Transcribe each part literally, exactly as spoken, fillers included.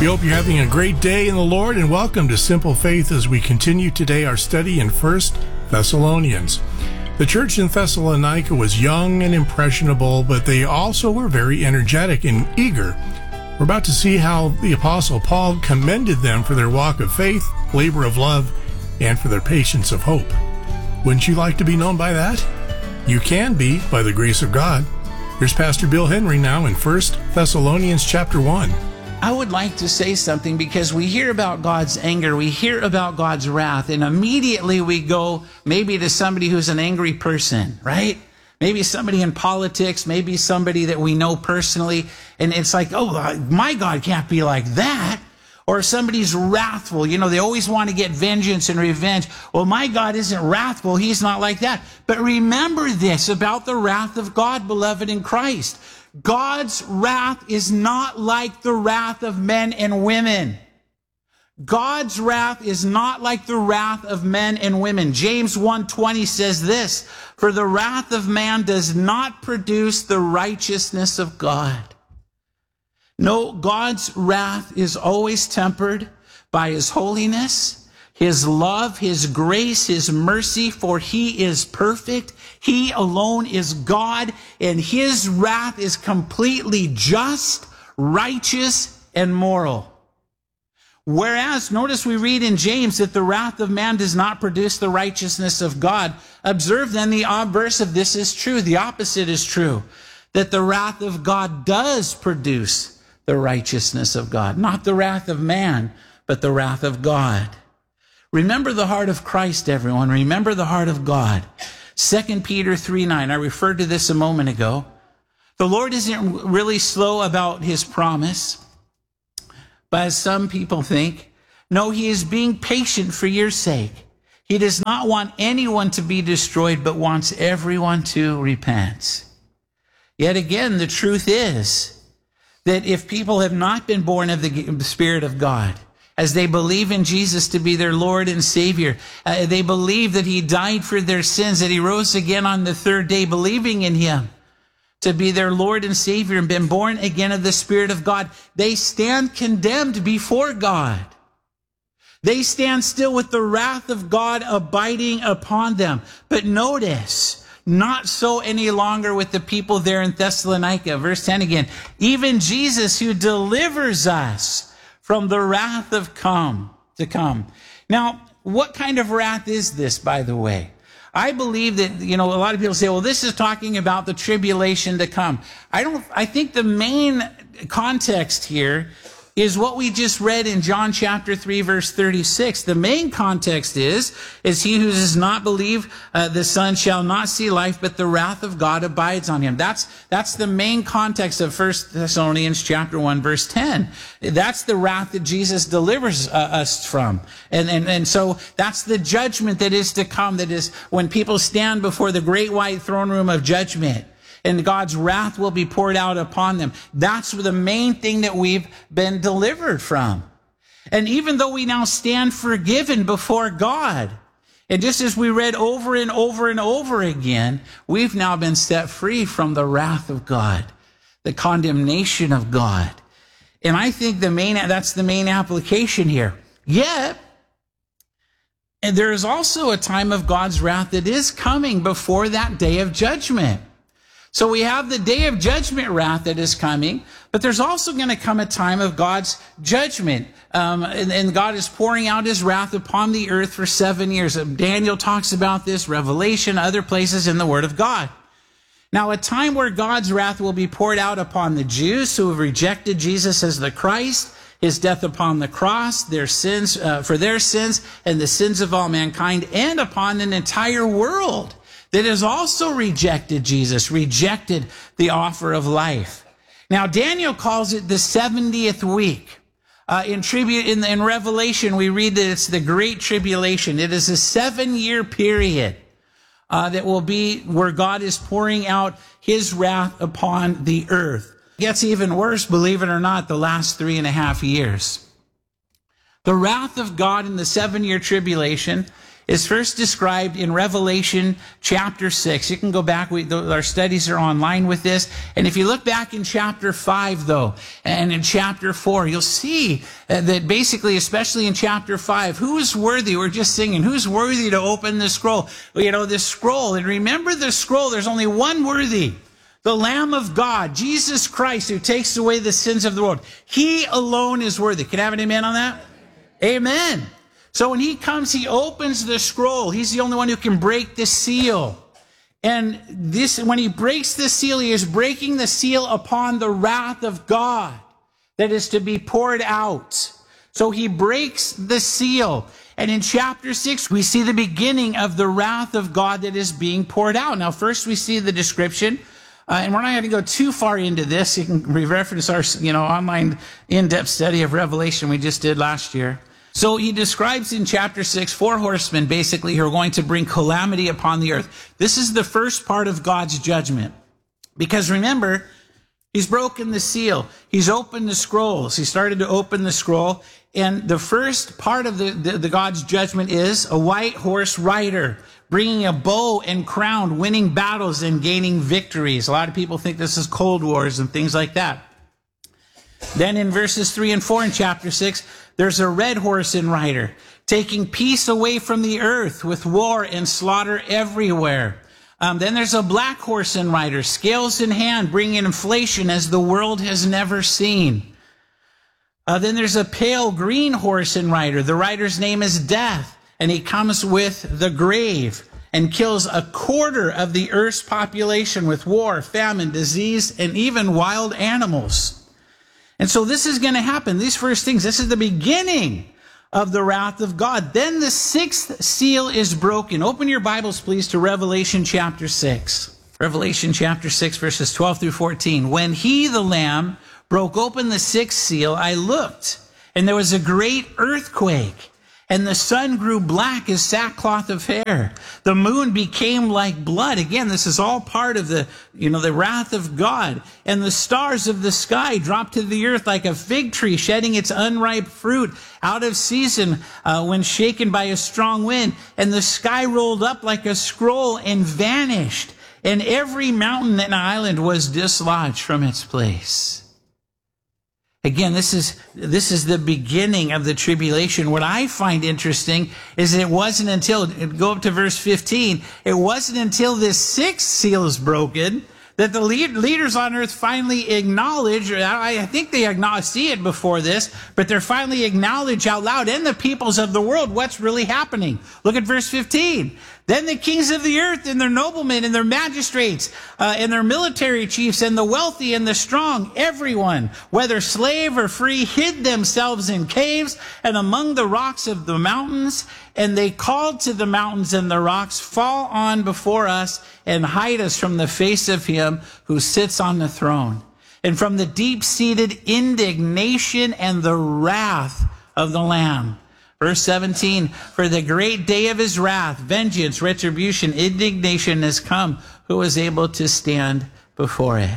We hope you're having a great day in the Lord, and welcome to Simple Faith as we continue today our study in First Thessalonians. The church in Thessalonica was young and impressionable, but they also were very energetic and eager. We're about to see how the Apostle Paul commended them for their walk of faith, labor of love, and for their patience of hope. Wouldn't you like to be known by that? You can be, by the grace of God. Here's Pastor Bill Henry now in First Thessalonians chapter one. I would like to say something because we hear about God's anger, we hear about God's wrath, and immediately we go maybe to somebody who's an angry person, right? Maybe somebody in politics, maybe somebody that we know personally, and it's like, oh, my God can't be like that. Or somebody's wrathful. You know, they always want to get vengeance and revenge. Well, my God isn't wrathful. He's not like that. But remember this about the wrath of God, beloved in Christ. God's wrath is not like the wrath of men and women. God's wrath is not like the wrath of men and women. James one twenty says this, "For the wrath of man does not produce the righteousness of God." No, God's wrath is always tempered by His holiness, His love, His grace, His mercy, for He is perfect. He alone is God, and His wrath is completely just, righteous, and moral. Whereas, notice we read in James that the wrath of man does not produce the righteousness of God. Observe then the obverse of this is true. The opposite is true. That the wrath of God does produce the righteousness of God. Not the wrath of man, but the wrath of God. Remember the heart of Christ, everyone. Remember the heart of God. Second Peter three nine, I referred to this a moment ago. The Lord isn't really slow about His promise, but as some people think, no, He is being patient for your sake. He does not want anyone to be destroyed, but wants everyone to repent. Yet again, the truth is that if people have not been born of the Spirit of God, as they believe in Jesus to be their Lord and Savior, uh, they believe that He died for their sins, that He rose again on the third day, believing in Him to be their Lord and Savior and been born again of the Spirit of God, they stand condemned before God. They stand still with the wrath of God abiding upon them. But notice, not so any longer with the people there in Thessalonica. Verse ten again, even Jesus who delivers us from the wrath of come to come. Now, what kind of wrath is this, by the way? I believe that, you know, a lot of people say, well, this is talking about the tribulation to come. I don't, I think the main context here is what we just read in John chapter three, verse thirty-six. The main context is, is he who does not believe uh, the Son shall not see life, but the wrath of God abides on him. That's, that's the main context of First Thessalonians chapter one, verse ten. That's the wrath that Jesus delivers uh, us from. And, and, and so that's the judgment that is to come, that is when people stand before the great white throne room of judgment, and God's wrath will be poured out upon them. That's the main thing that we've been delivered from. And even though we now stand forgiven before God, and just as we read over and over and over again, we've now been set free from the wrath of God, the condemnation of God. And I think the main, that's the main application here. Yet, and there is also a time of God's wrath that is coming before that day of judgment. So we have the day of judgment wrath that is coming, but there's also going to come a time of God's judgment. Um, and, and God is pouring out His wrath upon the earth for seven years. Daniel talks about this, Revelation, other places in the Word of God. Now, a time where God's wrath will be poured out upon the Jews who have rejected Jesus as the Christ, His death upon the cross, their sins, uh, for their sins and the sins of all mankind, and upon an entire world that has also rejected Jesus, rejected the offer of life. Now, Daniel calls it the seventieth week. Uh, in, tribu- in, in Revelation, we read that it's the Great Tribulation. It is a seven-year period uh, that will be where God is pouring out His wrath upon the earth. It gets even worse, believe it or not, the last three and a half years. The wrath of God in the seven-year tribulation is first described in Revelation chapter six. You can go back. We, our studies are online with this. And if you look back in chapter five, though, and in chapter four, you'll see that basically, especially in chapter five, who is worthy? We're just singing. Who's worthy to open the scroll? Well, you know, this scroll. And remember the scroll. There's only one worthy. The Lamb of God, Jesus Christ, who takes away the sins of the world. He alone is worthy. Can I have an amen on that? Amen. So when he comes, he opens the scroll. He's the only one who can break the seal. And this, when he breaks the seal, he is breaking the seal upon the wrath of God that is to be poured out. So he breaks the seal. And in chapter six, we see the beginning of the wrath of God that is being poured out. Now, first we see the description. Uh, and we're not going to go too far into this. You can reference our, you know, online in-depth study of Revelation we just did last year. So he describes in chapter six, four horsemen basically who are going to bring calamity upon the earth. This is the first part of God's judgment. Because remember, he's broken the seal. He's opened the scrolls. He started to open the scroll. And the first part of the, the, the God's judgment is a white horse rider, bringing a bow and crown, winning battles and gaining victories. A lot of people think this is Cold Wars and things like that. Then in verses three and four in chapter six, there's a red horse and rider, taking peace away from the earth with war and slaughter everywhere. Um, then there's a black horse and rider, scales in hand, bringing inflation as the world has never seen. Uh, then there's a pale green horse and rider. The rider's name is Death, and he comes with the grave and kills a quarter of the earth's population with war, famine, disease, and even wild animals. And so this is going to happen. These first things, this is the beginning of the wrath of God. Then the sixth seal is broken. Open your Bibles, please, to Revelation chapter six. Revelation chapter six, verses twelve through fourteen. When he, the Lamb, broke open the sixth seal, I looked, and there was a great earthquake. And the sun grew black as sackcloth of hair. The moon became like blood. Again, this is all part of the, you know, the wrath of God. And the stars of the sky dropped to the earth like a fig tree shedding its unripe fruit out of season uh, when shaken by a strong wind. And the sky rolled up like a scroll and vanished. And every mountain and island was dislodged from its place. Again, this is, this is the beginning of the tribulation. What I find interesting is it wasn't until, go up to verse fifteen, it wasn't until this sixth seal is broken that the lead, leaders on earth finally acknowledge, or I think they acknowledge, see it before this, but they're finally acknowledge out loud, and the peoples of the world, what's really happening. Look at verse fifteen. Then the kings of the earth and their noblemen and their magistrates uh, and their military chiefs and the wealthy and the strong, everyone, whether slave or free, hid themselves in caves and among the rocks of the mountains. And they called to the mountains and the rocks, fall on before us and hide us from the face of him who sits on the throne and from the deep-seated indignation and the wrath of the Lamb. Verse seventeen, for the great day of his wrath, vengeance, retribution, indignation has come. Who is able to stand before it?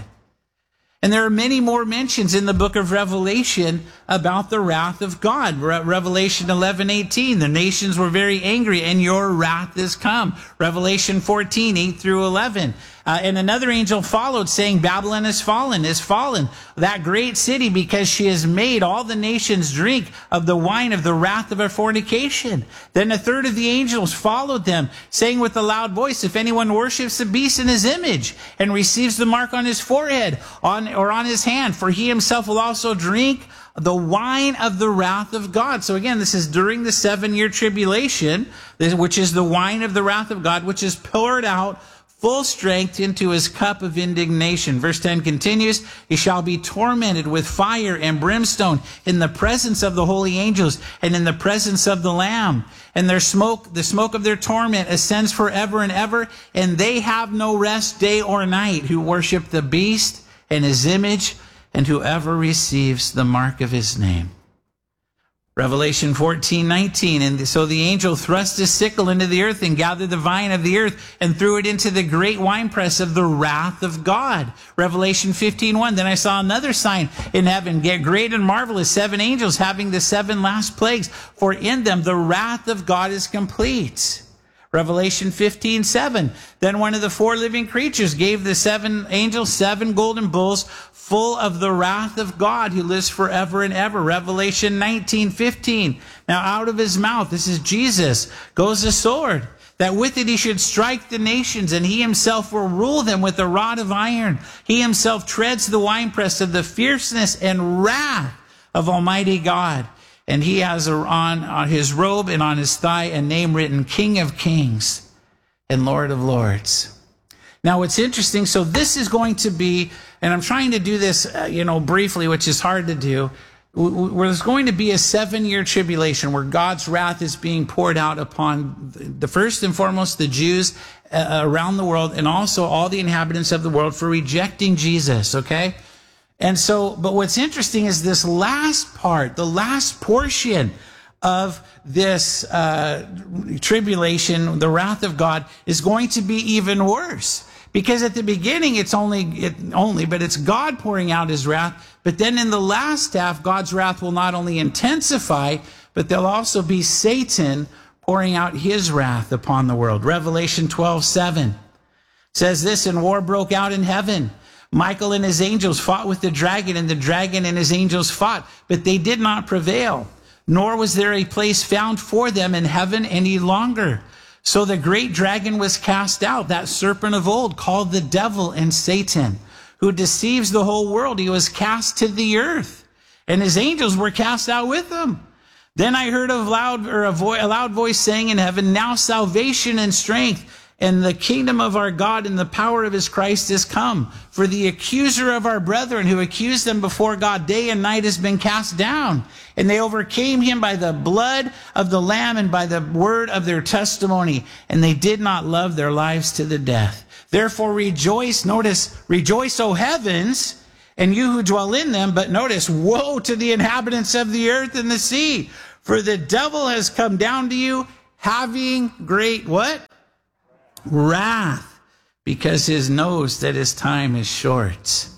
And there are many more mentions in the book of Revelation about the wrath of God. Re- Revelation eleven eighteen, the nations were very angry and your wrath is come. Revelation fourteen, eight through eleven. Uh, and another angel followed saying, Babylon is fallen, is fallen, that great city, because she has made all the nations drink of the wine of the wrath of her fornication. Then a third of the angels followed them, saying with a loud voice, if anyone worships the beast in his image and receives the mark on his forehead on or on his hand, for he himself will also drink the wine of the wrath of God. So again, this is during the seven-year tribulation, which is the wine of the wrath of God, which is poured out full strength into his cup of indignation. Verse ten continues, he shall be tormented with fire and brimstone in the presence of the holy angels and in the presence of the Lamb. And their smoke, the smoke of their torment ascends forever and ever, and they have no rest day or night who worship the beast and his image and whoever receives the mark of his name. Revelation fourteen nineteen, and so the angel thrust his sickle into the earth and gathered the vine of the earth and threw it into the great winepress of the wrath of God. Revelation fifteen one, then I saw another sign in heaven, get great and marvelous, seven angels having the seven last plagues, for in them the wrath of God is complete. Revelation fifteen seven, then one of the four living creatures gave the seven angels seven golden bowls full of the wrath of God who lives forever and ever. Revelation nineteen fifteen, now out of his mouth, this is Jesus, goes a sword, that with it he should strike the nations, and he himself will rule them with a rod of iron. He himself treads the winepress of the fierceness and wrath of Almighty God. And he has on, on his robe and on his thigh a name written, King of Kings and Lord of Lords. Now, what's interesting, so this is going to be, and I'm trying to do this, uh, you know, briefly, which is hard to do, where there's going to be a seven-year tribulation where God's wrath is being poured out upon the first and foremost the Jews uh, around the world, and also all the inhabitants of the world for rejecting Jesus, okay? And so, but what's interesting is this last part, the last portion of this uh, tribulation, the wrath of God, is going to be even worse. Because at the beginning, it's only, it, only, but it's God pouring out his wrath. But then in the last half, God's wrath will not only intensify, but there'll also be Satan pouring out his wrath upon the world. Revelation twelve seven says this, and war broke out in heaven. Michael and his angels fought with the dragon, and the dragon and his angels fought, but they did not prevail. Nor was there a place found for them in heaven any longer. So the great dragon was cast out, that serpent of old, called the devil and Satan, who deceives the whole world. He was cast to the earth, and his angels were cast out with him. Then I heard a loud, or a, vo- a loud voice saying in heaven, now salvation and strength, and the kingdom of our God and the power of his Christ is come. For the accuser of our brethren who accused them before God day and night has been cast down. And they overcame him by the blood of the Lamb and by the word of their testimony. And they did not love their lives to the death. Therefore rejoice, notice, rejoice, O heavens, and you who dwell in them. But notice, woe to the inhabitants of the earth and the sea. For the devil has come down to you having great, what? Wrath, because his knows that his time is short.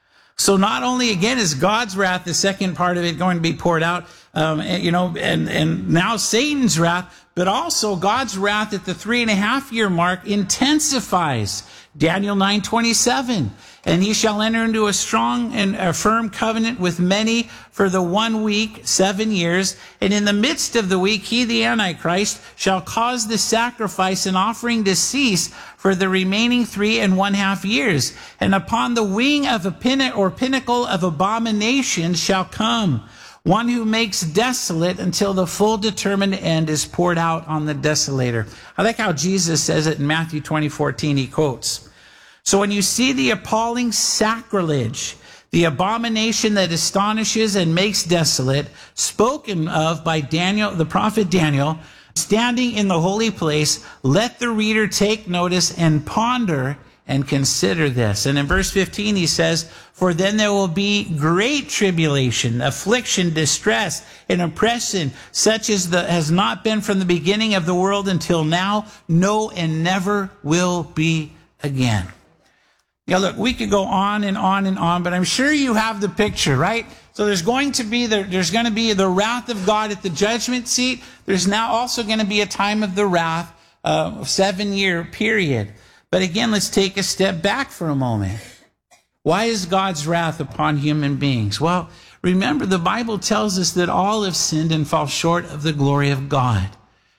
So not only, again, is God's wrath, the second part of it, going to be poured out, um, and, you know, and, and now Satan's wrath, but also God's wrath at the three and a half year mark intensifies. Daniel nine twenty-seven, and he shall enter into a strong and a firm covenant with many for the one week, seven years. And in the midst of the week, he, the Antichrist, shall cause the sacrifice and offering to cease for the remaining three and one half years. And upon the wing of a pin or pinnacle of abomination shall come one who makes desolate until the full determined end is poured out on the desolator. I like how Jesus says it in Matthew twenty fourteen. He quotes, so when you see the appalling sacrilege, the abomination that astonishes and makes desolate, spoken of by Daniel, the prophet Daniel, standing in the holy place, let the reader take notice and ponder and consider this. And in verse fifteen, he says, for then there will be great tribulation, affliction, distress, and oppression, such as the, has not been from the beginning of the world until now, no, and never will be again. Yeah, look, we could go on and on and on, but I'm sure you have the picture, right? So there's going to be the, there's going to be the wrath of God at the judgment seat. There's now also going to be a time of the wrath, uh, seven-year period. But again, let's take a step back for a moment. Why is God's wrath upon human beings? Well, remember, the Bible tells us that all have sinned and fall short of the glory of God.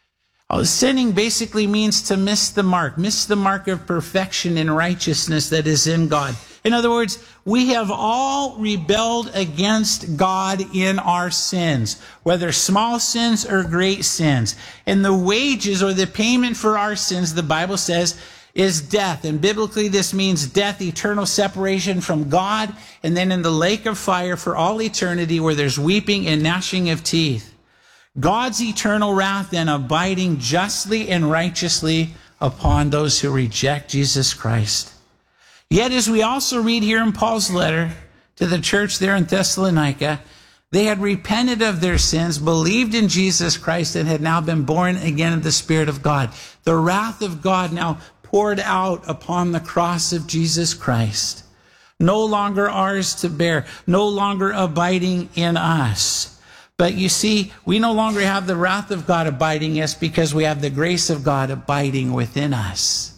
Oh, sinning basically means to miss the mark, miss the mark of perfection and righteousness that is in God. In other words, we have all rebelled against God in our sins, whether small sins or great sins. And the wages or the payment for our sins, the Bible says, is death. And biblically, this means death, eternal separation from God, and then in the lake of fire for all eternity where there's weeping and gnashing of teeth. God's eternal wrath then abiding justly and righteously upon those who reject Jesus Christ. Yet, as we also read here in Paul's letter to the church there in Thessalonica, They had repented of their sins, believed in Jesus Christ, and had now been born again of the Spirit of God. The wrath of God now poured out upon the cross of Jesus Christ. No longer ours to bear, no longer abiding in us. But you see, we no longer have the wrath of God abiding in us because we have the grace of God abiding within us.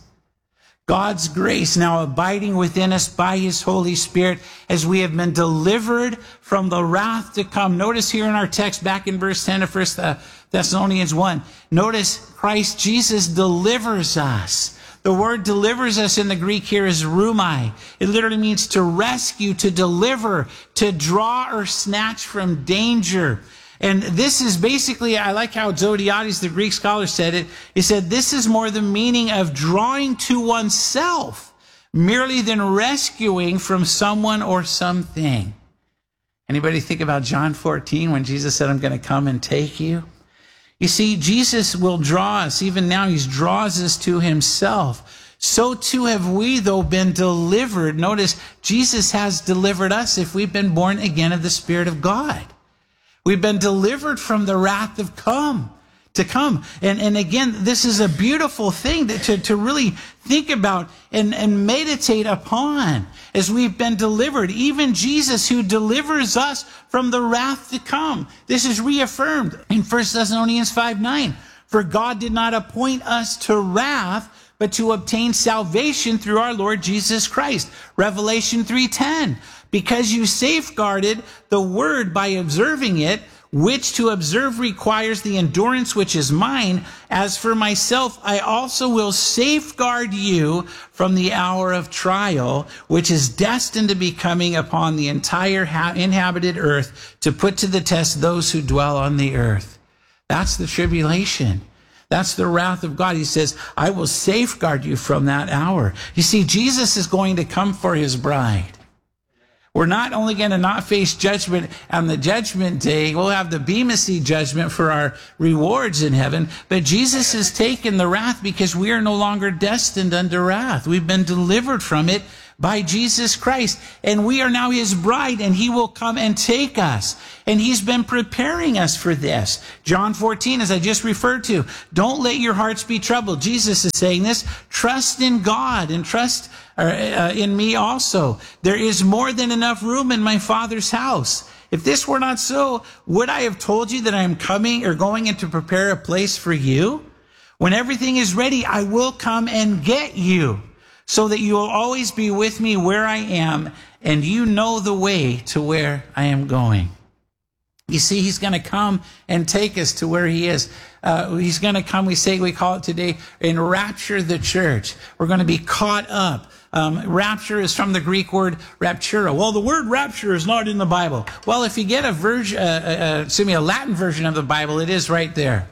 God's grace now abiding within us by his Holy Spirit as we have been delivered from the wrath to come. Notice here in our text back in verse ten of First Thessalonians one. Notice Christ Jesus delivers us. The word delivers us in the Greek here is rumai. It literally means to rescue, to deliver, to draw or snatch from danger. And this is basically, I like how Zodhiates, the Greek scholar, said it. He said, this is more the meaning of drawing to oneself, merely than rescuing from someone or something. Anybody think about John fourteen when Jesus said, I'm going to come and take you? You see, Jesus will draw us. Even now, he draws us to himself. So too have we, though, been delivered. Notice, Jesus has delivered us if we've been born again of the Spirit of God. We've been delivered from the wrath of come, to come. And, and again, this is a beautiful thing to, to, to really think about and, and meditate upon as we've been delivered. Even Jesus, who delivers us from the wrath to come. This is reaffirmed in First Thessalonians five nine. For God did not appoint us to wrath, but to obtain salvation through our Lord Jesus Christ. Revelation three ten. Because you safeguarded the word by observing it, which to observe requires the endurance which is mine. As for myself, I also will safeguard you from the hour of trial, which is destined to be coming upon the entire inhabited earth to put to the test those who dwell on the earth. That's the tribulation. That's the wrath of God. He says, I will safeguard you from that hour. You see, Jesus is going to come for his bride. We're not only going to not face judgment on the judgment day, we'll have the Bema Seat judgment for our rewards in heaven, but Jesus has taken the wrath because we are no longer destined unto wrath. We've been delivered from it by Jesus Christ, and we are now his bride, and he will come and take us. And he's been preparing us for this. John fourteen, as I just referred to, don't let your hearts be troubled. Jesus is saying this. Trust in God and trust uh, in me also. There is more than enough room in my Father's house. If this were not so, would I have told you that I am coming or going in to prepare a place for you? When everything is ready, I will come and get you, so that you will always be with me where I am, and you know the way to where I am going. You see, he's going to come and take us to where he is. Uh, he's going to come, we say, we call it today, and rapture the church. We're going to be caught up. Um, rapture is from the Greek word raptura. Well, the word rapture is not in the Bible. Well, if you get a, version, uh, uh, excuse me, a Latin version of the Bible, it is right there.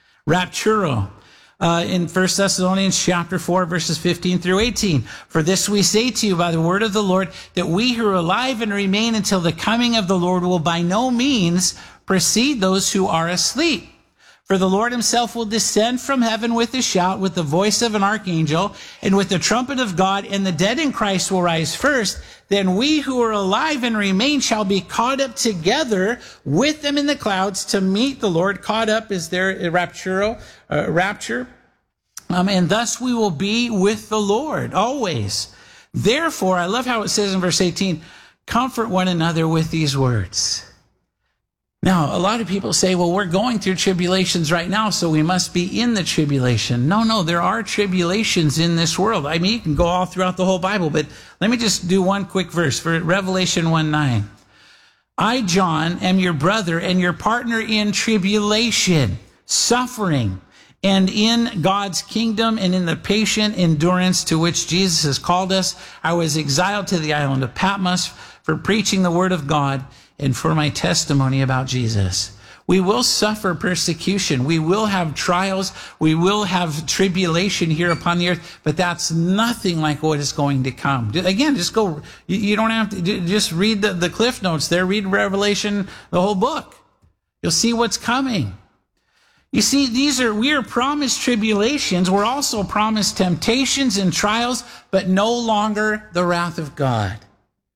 Rapturo. Uh, in First Thessalonians chapter four, verses fifteen through eighteen. For this we say to you by the word of the Lord, that we who are alive and remain until the coming of the Lord will by no means precede those who are asleep. For the Lord himself will descend from heaven with a shout, with the voice of an archangel, and with the trumpet of God, and the dead in Christ will rise first. Then we who are alive and remain shall be caught up together with them in the clouds to meet the Lord. Caught up is their rapturo, uh, rapture. Um, and thus we will be with the Lord always. Therefore, I love how it says in verse eighteen, comfort one another with these words. Now, a lot of people say, well, we're going through tribulations right now, so we must be in the tribulation. No, no, there are tribulations in this world. I mean, you can go all throughout the whole Bible, but let me just do one quick verse for Revelation one nine. I, John, am your brother and your partner in tribulation, suffering, and in God's kingdom and in the patient endurance to which Jesus has called us. I was exiled to the island of Patmos for preaching the word of God and for my testimony about Jesus. We will suffer persecution. We will have trials. We will have tribulation here upon the earth, but that's nothing like what is going to come. Again, just go, you don't have to, just read the, the Cliff Notes there, read Revelation, the whole book. You'll see what's coming. You see, these are, we are promised tribulations. We're also promised temptations and trials, but no longer the wrath of God.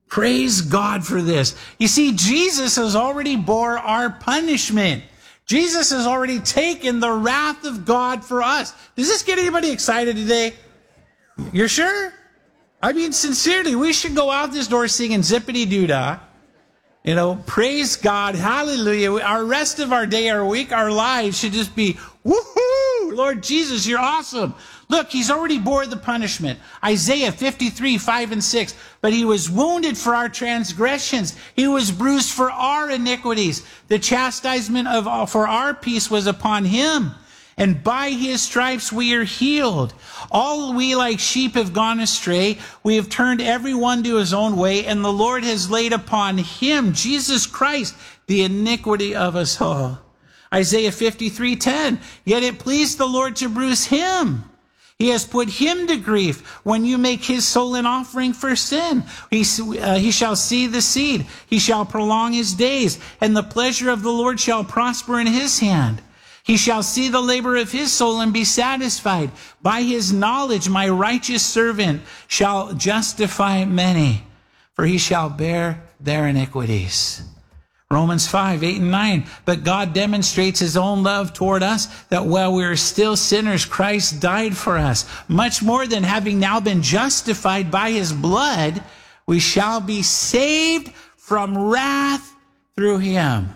Praise God for this. You see, Jesus has already bore our punishment. Jesus has already taken the wrath of God for us. Does this get anybody excited today? You're sure? I mean, sincerely, we should go out this door singing zippity-doo-dah. You know, praise God, hallelujah. Our rest of our day, our week, our lives should just be, woohoo, Lord Jesus, you're awesome. Look, he's already bore the punishment. Isaiah fifty-three, five and six. But he was wounded for our transgressions. He was bruised for our iniquities. The chastisement of for our peace was upon him. And by his stripes we are healed. All we like sheep have gone astray. We have turned everyone to his own way. And the Lord has laid upon him, Jesus Christ, the iniquity of us all. Isaiah fifty-three, ten. Yet it pleased the Lord to bruise him. He has put him to grief. When you make his soul an offering for sin, he, uh, he shall see the seed. He shall prolong his days, and the pleasure of the Lord shall prosper in his hand. He shall see the labor of his soul and be satisfied. By his knowledge, my righteous servant shall justify many, for he shall bear their iniquities. Romans five, eight and nine. But God demonstrates his own love toward us, that while we were still sinners, Christ died for us. Much more than having now been justified by his blood, we shall be saved from wrath through him.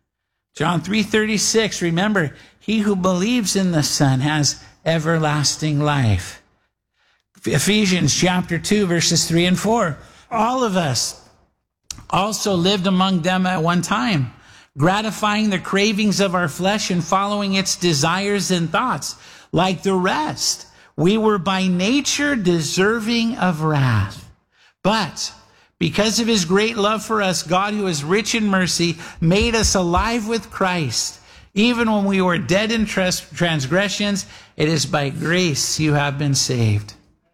John three thirty-six, remember, he who believes in the Son has everlasting life. Ephesians chapter two, verses three and four. All of us also lived among them at one time, gratifying the cravings of our flesh and following its desires and thoughts. Like the rest, we were by nature deserving of wrath. But because of his great love for us, God, who is rich in mercy, made us alive with Christ. Even when we were dead in transgressions, it is by grace you have been saved.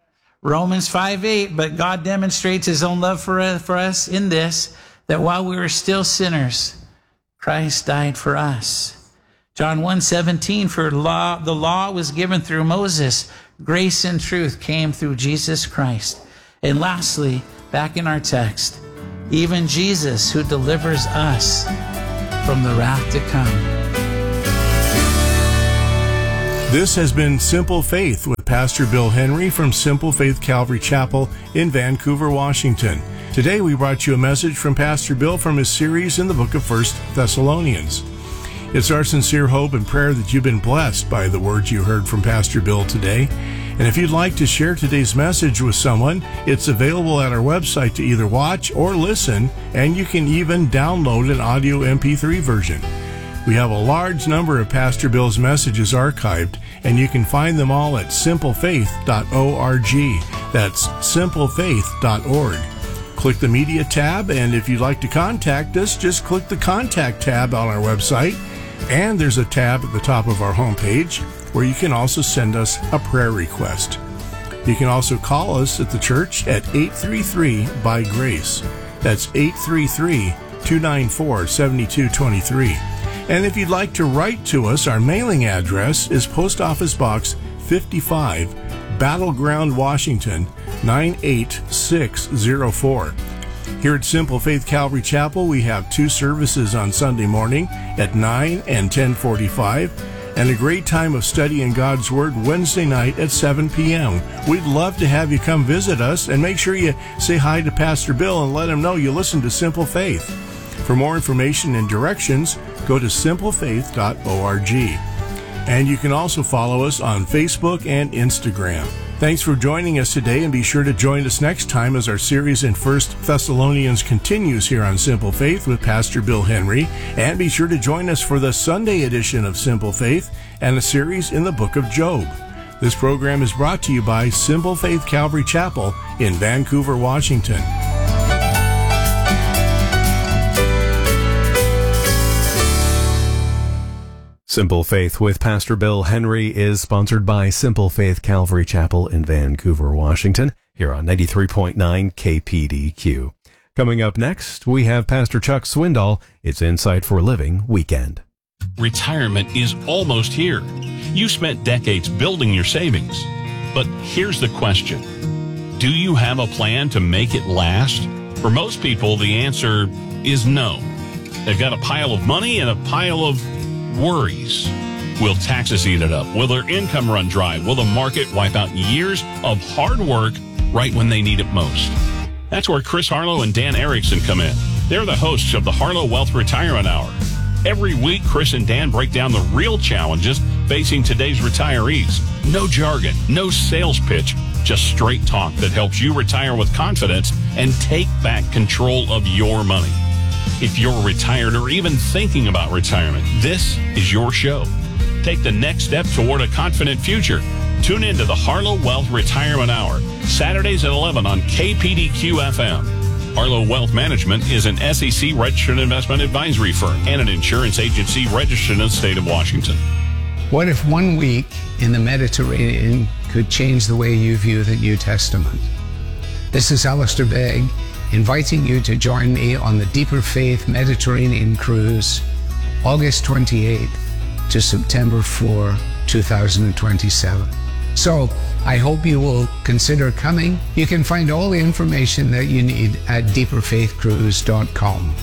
Romans five, eight, but God demonstrates his own love for, for us in this, that while we were still sinners, Christ died for us. John one, seventeen, for law, the law was given through Moses. Grace and truth came through Jesus Christ. And lastly, back in our text, even Jesus who delivers us from the wrath to come. This has been Simple Faith with Pastor Bill Henry from Simple Faith Calvary Chapel in Vancouver, Washington. Today we brought you a message from Pastor Bill from his series in the book of First Thessalonians. It's our sincere hope and prayer that you've been blessed by the words you heard from Pastor Bill today. And if you'd like to share today's message with someone, it's available at our website to either watch or listen, and you can even download an audio M P three version. We have a large number of Pastor Bill's messages archived, and you can find them all at simple faith dot org. That's simple faith dot org. Click the Media tab, and if you'd like to contact us, just click the Contact tab on our website, and there's a tab at the top of our homepage where you can also send us a prayer request. You can also call us at the church at eight three three by grace. That's eight three three, two nine four, seven two two three. And if you'd like to write to us, our mailing address is Post Office Box fifty-five, Battleground, Washington, nine eight six zero four. Here at Simple Faith Calvary Chapel, we have two services on Sunday morning at nine and ten forty-five, and a great time of studying God's Word Wednesday night at seven p.m. We'd love to have you come visit us, and make sure you say hi to Pastor Bill and let him know you listen to Simple Faith. For more information and directions, go to simple faith dot org. And you can also follow us on Facebook and Instagram. Thanks for joining us today, and be sure to join us next time as our series in First Thessalonians continues here on Simple Faith with Pastor Bill Henry. And be sure to join us for the Sunday edition of Simple Faith and a series in the book of Job. This program is brought to you by Simple Faith Calvary Chapel in Vancouver, Washington. Simple Faith with Pastor Bill Henry is sponsored by Simple Faith Calvary Chapel in Vancouver, Washington, here on ninety-three point nine K P D Q. Coming up next, we have Pastor Chuck Swindoll. It's Insight for Living Weekend. Retirement is almost here. You spent decades building your savings. But here's the question. Do you have a plan to make it last? For most people, the answer is no. They've got a pile of money and a pile of worries. Will taxes eat it up? Will their income run dry? Will the market wipe out years of hard work right when they need it most? That's where Chris Harlow and Dan Erickson come in. They're the hosts of the Harlow Wealth Retirement Hour. Every week, Chris and Dan break down the real challenges facing today's retirees. No jargon, no sales pitch, just straight talk that helps you retire with confidence and take back control of your money. If you're retired or even thinking about retirement, this is your show. Take the next step toward a confident future. Tune in to the Harlow Wealth Retirement Hour, Saturdays at eleven on K P D Q F M. Harlow Wealth Management is an S E C registered investment advisory firm and an insurance agency registered in the state of Washington. What if one week in the Mediterranean could change the way you view the New Testament? This is Alistair Begg, inviting you to join me on the Deeper Faith Mediterranean Cruise, August twenty-eighth to September fourth, two thousand twenty-seven. So, I hope you will consider coming. You can find all the information that you need at deeper faith cruise dot com.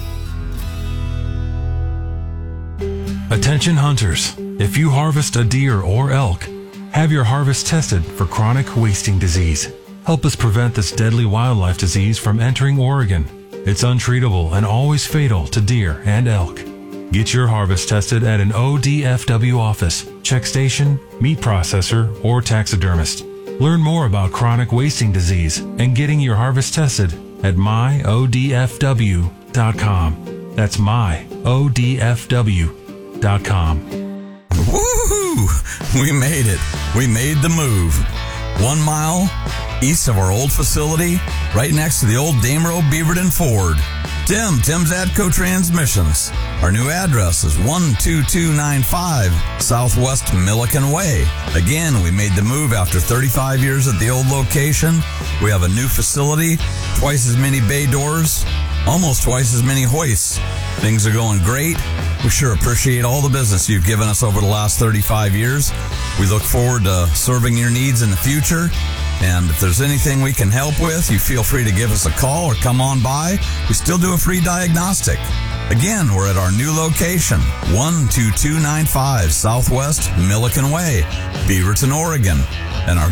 Attention hunters, if you harvest a deer or elk, have your harvest tested for chronic wasting disease. Help us prevent this deadly wildlife disease from entering Oregon. It's untreatable and always fatal to deer and elk. Get your harvest tested at an O D F W office, check station, meat processor, or taxidermist. Learn more about chronic wasting disease and getting your harvest tested at my O D F W dot com. That's my O D F W dot com. Woohoo! We made it. We made the move. One mile east of our old facility, right next to the old Damer Beaverton Ford. Tim, Tim's Atco Transmissions. Our new address is one two two nine five Southwest Milliken Way. Again, we made the move after thirty-five years at the old location. We have a new facility, twice as many bay doors, almost twice as many hoists. Things are going great. We sure appreciate all the business you've given us over the last thirty-five years. We look forward to serving your needs in the future. And if there's anything we can help with, you feel free to give us a call or come on by. We still do a free diagnostic. Again, we're at our new location, one two two nine five Southwest Milliken Way, Beaverton, Oregon.